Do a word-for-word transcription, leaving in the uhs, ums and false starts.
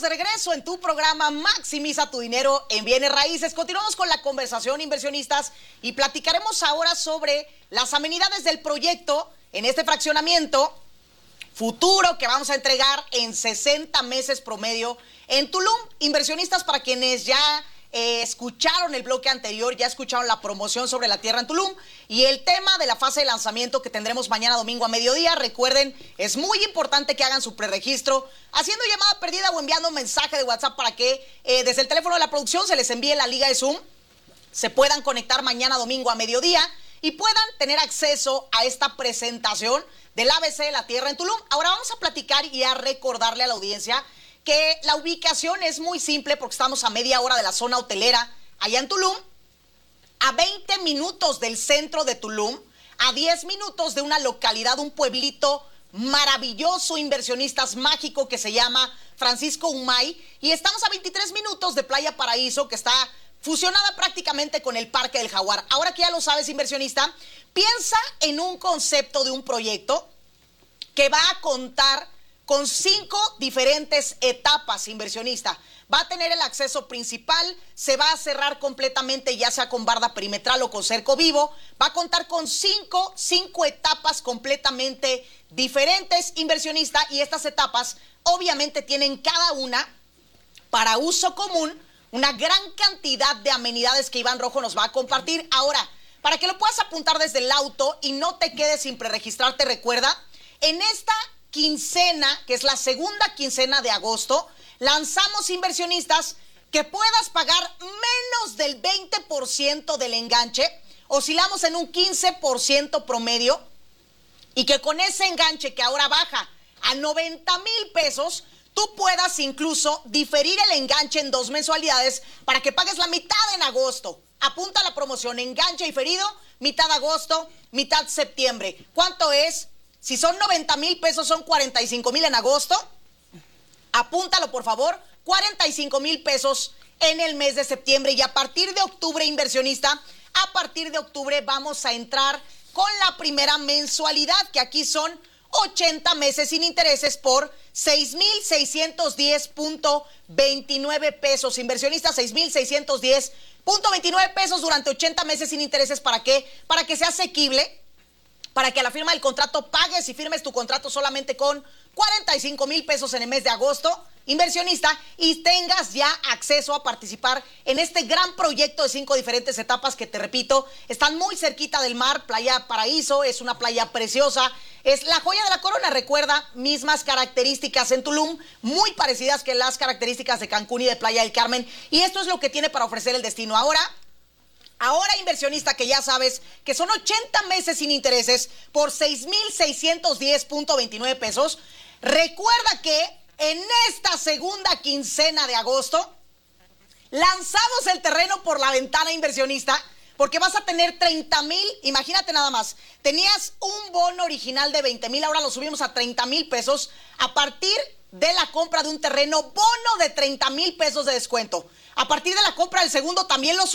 de regreso en tu programa Maximiza tu dinero en bienes raíces. Continuamos con la conversación, inversionistas, y platicaremos ahora sobre las amenidades del proyecto en este fraccionamiento futuro que vamos a entregar en sesenta meses promedio en Tulum. Inversionistas, para quienes ya eh, escucharon el bloque anterior, ya escucharon la promoción sobre la tierra en Tulum y el tema de la fase de lanzamiento que tendremos mañana domingo a mediodía. Recuerden, es muy importante que hagan su preregistro haciendo llamada perdida o enviando un mensaje de WhatsApp para que eh, desde el teléfono de la producción se les envíe la liga de Zoom, se puedan conectar mañana domingo a mediodía y puedan tener acceso a esta presentación del A B C de la tierra en Tulum. Ahora vamos a platicar y a recordarle a la audiencia que la ubicación es muy simple porque estamos a media hora de la zona hotelera allá en Tulum, a veinte minutos del centro de Tulum, a diez minutos de una localidad, un pueblito maravilloso, inversionistas, mágico, que se llama Francisco Humay, y estamos a veintitrés minutos de Playa Paraíso, que está fusionada prácticamente con el Parque del Jaguar. Ahora que ya lo sabes, inversionista, piensa en un concepto de un proyecto que va a contar con cinco diferentes etapas, inversionista. Va a tener el acceso principal, se va a cerrar completamente ya sea con barda perimetral o con cerco vivo. Va a contar con cinco, cinco etapas completamente diferentes, inversionista, y estas etapas obviamente tienen cada una para uso común una gran cantidad de amenidades que Iván Rojo nos va a compartir. Ahora, para que lo puedas apuntar desde el auto y no te quedes sin preregistrarte, recuerda, en esta quincena, que es la segunda quincena de agosto, lanzamos, inversionistas, que puedas pagar menos del veinte por ciento del enganche. Oscilamos en un quince por ciento promedio, y que con ese enganche que ahora baja a noventa mil pesos, tú puedas incluso diferir el enganche en dos mensualidades para que pagues la mitad en agosto. Apunta a la promoción, enganche diferido, mitad agosto, mitad septiembre. ¿Cuánto es? Si son noventa mil pesos, son cuarenta y cinco mil en agosto. Apúntalo, por favor, cuarenta y cinco mil pesos en el mes de septiembre. Y a partir de octubre, inversionista, a partir de octubre vamos a entrar con la primera mensualidad, que aquí son ochenta meses sin intereses por seis mil seiscientos diez punto veintinueve pesos. Inversionista, seis mil seiscientos diez punto veintinueve pesos durante ochenta meses sin intereses. ¿Para qué? Para que sea asequible, para que a la firma del contrato pagues y firmes tu contrato solamente con cuarenta y cinco mil pesos en el mes de agosto, inversionista, y tengas ya acceso a participar en este gran proyecto de cinco diferentes etapas que, te repito, están muy cerquita del mar. Playa Paraíso es una playa preciosa, es la joya de la corona. Recuerda, mismas características en Tulum, muy parecidas que las características de Cancún y de Playa del Carmen, y esto es lo que tiene para ofrecer el destino. Ahora, Ahora, inversionista, que ya sabes que son ochenta meses sin intereses por seis mil seiscientos diez punto veintinueve pesos, recuerda que en esta segunda quincena de agosto lanzamos el terreno por la ventana, inversionista, porque vas a tener treinta mil, imagínate nada más, tenías un bono original de veinte mil, ahora lo subimos a treinta mil pesos a partir de la compra de un terreno, bono de treinta mil pesos de descuento. A partir de la compra del segundo también lo subimos